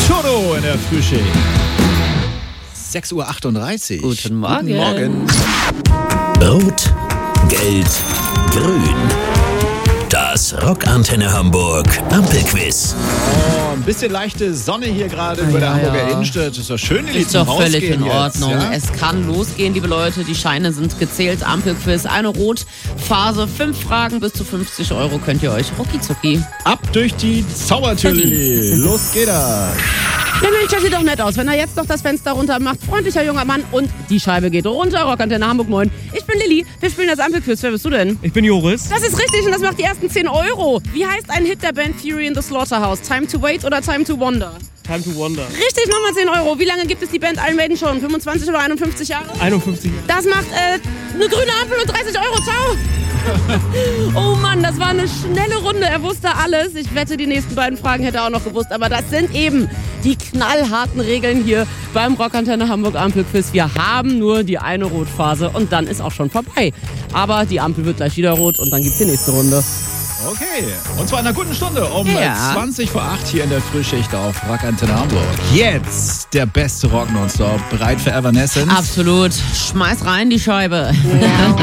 Toto in der Frühschicht. 6:38 Uhr. Guten Morgen. Guten Morgen. Rot, Gelb, Grün. Das Rockantenne Hamburg Ampelquiz. Oh, ein bisschen leichte Sonne hier gerade über der Hamburger Innenstadt. Ist doch schön, Ist doch völlig in Ordnung. Jetzt, ja? Es kann losgehen, liebe Leute. Die Scheine sind gezählt. Ampelquiz, eine Rotphase, 5 Fragen bis zu 50 Euro könnt ihr euch rucki-zucki. Ab durch die Zaubertüli. Los geht er. Der Mensch, das sieht doch nett aus, wenn er jetzt noch das Fenster runter macht. Freundlicher junger Mann und die Scheibe geht runter. Rockantenne Hamburg, moin. Ich bin Lilly, wir spielen das Ampelquiz. Wer bist du denn? Ich bin Joris. Das ist richtig und das macht die ersten 10 Euro. Wie heißt ein Hit der Band Fury in the Slaughterhouse? Time to Wait oder Time to Wonder? Time to Wonder. Richtig, nochmal 10 Euro. Wie lange gibt es die Band Iron Maiden schon? 25 oder 51 Jahre? 51 Jahre. Das macht eine grüne Ampel und 30 Euro. Ciao. Oh Mann, das war eine schnelle Runde. Er wusste alles. Ich wette, die nächsten beiden Fragen hätte er auch noch gewusst. Aber das sind eben die knallharten Regeln hier beim Rockantenne Hamburg Ampelquiz. Wir haben nur die eine Rotphase und dann ist auch schon vorbei. Aber die Ampel wird gleich wieder rot und dann gibt's die nächste Runde. Okay, und zwar in einer guten Stunde um Ja. 20:08 hier in der Frühschicht auf Rockantenne Hamburg. Jetzt der beste Rock nonstop. Bereit für Evanescence? Absolut. Schmeiß rein die Scheibe.